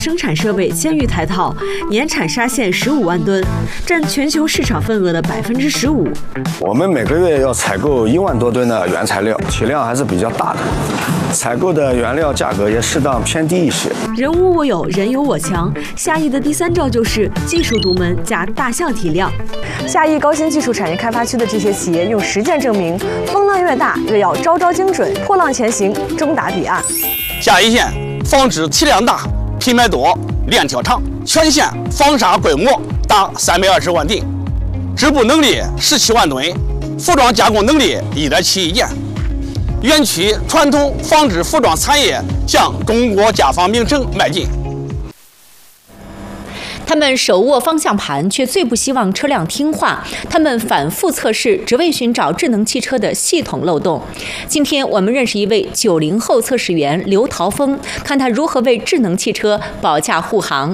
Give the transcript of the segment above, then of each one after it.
生产设备监狱台套，年产沙线15万吨，占全球市场份额的15%。 我们每个月要采购1万多吨的原材料，体量还是比较大的，采购的原料价格也适当偏低一些。 人无我有，人有我强。夏邑的第3招就是技术独门加大项体量。 夏邑高新技术产业开发区的这些企业用实践证明，风浪越大，越要招招精准，破浪前行，终达彼岸。 夏邑县纺织体量大，品牌多，链条长，全县纺纱规模达320万吨，织布能力17万吨，服装加工能力1.7亿件。园区传统纺织服装产业向中国家纺名城迈进。 他们手握方向盘，却最不希望车辆听话。他们反复测试，只为寻找智能汽车的系统漏洞。今天我们认识一位90后测试员刘桃峰，看他如何为智能汽车保驾护航。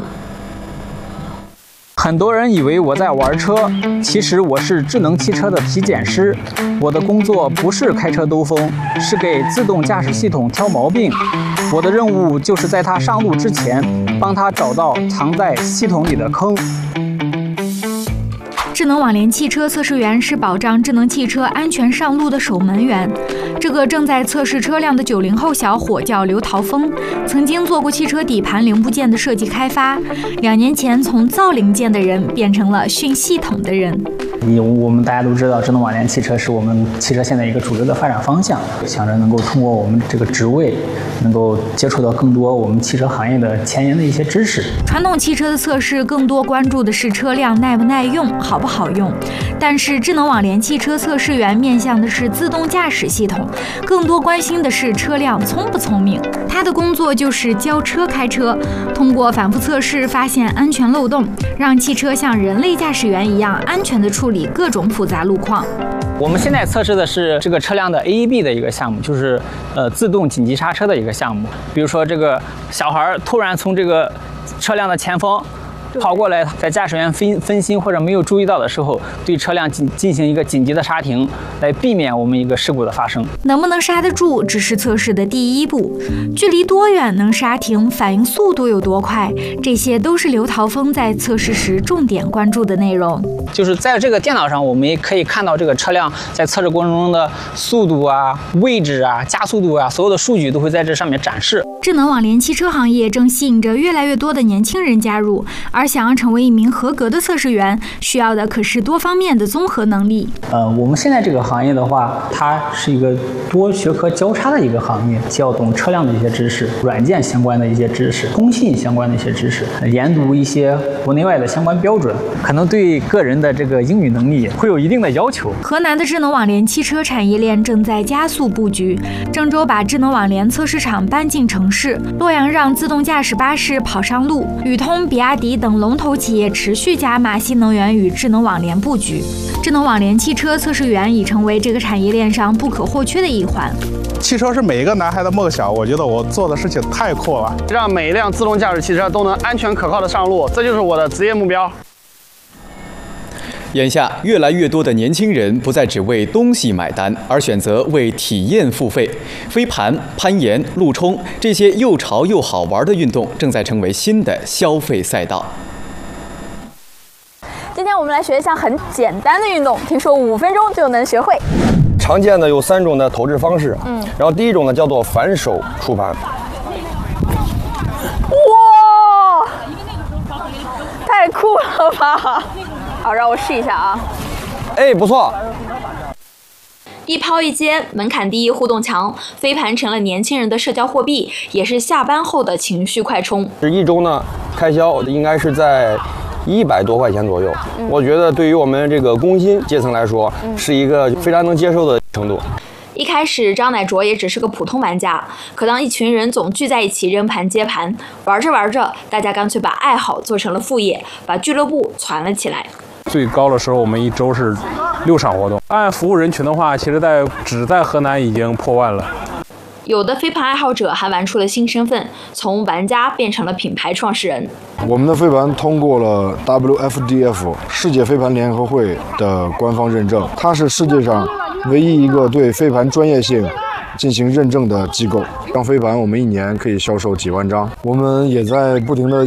很多人以为我在玩车，其实我是智能汽车的体检师。我的工作不是开车兜风，是给自动驾驶系统挑毛病。我的任务就是在它上路之前，帮它找到藏在系统里的坑。 智能网联汽车测试员是保障智能汽车安全上路的守门员。这个正在测试车辆的90后小伙叫刘桃峰，曾经做过汽车底盘零部件的设计开发。2年前，从造零件的人变成了训系统的人。 我们大家都知道，智能网联汽车是我们汽车现在一个主流的发展方向。想着能够通过我们这个职位，能够接触到更多我们汽车行业的前沿的一些知识。 传统汽车的测试更多关注的是车辆耐不耐用、好不好用，但是智能网联汽车测试员面向的是自动驾驶系统，更多关心的是车辆聪不聪明。他的工作就是教车开车，通过反复测试发现安全漏洞，让汽车像人类驾驶员一样安全地处理各种复杂路况。 我们现在测试的是这个车辆的 AEB 的一个项目，就是自动紧急刹车的一个项目。比如说这个小孩突然从这个车辆的前方跑过来，在驾驶员分心或者没有注意到的时候，对车辆进行一个紧急的刹停，来避免我们一个事故的发生。 能不能刹得住，只是测试的第1步。距离多远能刹停，反应速度有多快，这些都是刘桃峰在测试时重点关注的内容。 就是在这个电脑上，我们也可以看到这个车辆在测试过程中的速度啊、位置啊、加速度啊，所有的数据都会在这上面展示。 智能网联汽车行业正吸引着越来越多的年轻人加入，而想要成为一名合格的测试员，需要的可是多方面的综合能力。 我们现在这个行业的话，它是一个多学科交叉的一个行业，既要懂车辆的一些知识、软件相关的一些知识、通信相关的一些知识，研读一些国内外的相关标准，可能对个人的这个英语能力会有一定的要求。 河南的智能网联汽车产业链正在加速布局，郑州把智能网联测试场搬进城市，洛阳让自动驾驶巴士跑上路，宇通、比亚迪等龙头企业持续加码新能源与智能网联布局。智能网联汽车测试员已成为这个产业链上不可或缺的一环。 汽车是每一个男孩的梦想，我觉得我做的事情太酷了， 让每一辆自动驾驶汽车都能安全可靠的上路，这就是我的职业目标。 眼下，越来越多的年轻人不再只为东西买单，而选择为体验付费。飞盘、攀岩、路冲这些又潮又好玩的运动，正在成为新的消费赛道。 今天我们来学一项很简单的运动，听说5分钟就能学会。 常见的有3种的投掷方式，然后第一种呢叫做反手触盘。 哇，太酷了吧！好，让我试一下啊。 哎，不错。 一抛一接，门槛低，互动强，飞盘成了年轻人的社交货币，也是下班后的情绪快充。 这一周呢，开销应该是在100多块钱左右。我觉得对于我们这个工薪阶层来说，是一个非常能接受的程度。 一开始，张乃卓也只是个普通玩家，可当一群人总聚在一起扔盘接盘，玩着玩着，大家干脆把爱好做成了副业，把俱乐部攒了起来。 最高的时候，我们一周是6场活动。按服务人群的话，其实只在河南已经破万了。 有的飞盘爱好者还玩出了新身份，从玩家变成了品牌创始人。 我们的飞盘通过了 WFDF 世界飞盘联合会的官方认证，它是世界上唯一一个对飞盘专业性进行认证的机构。像飞盘，我们一年可以销售几万张，我们也在不停的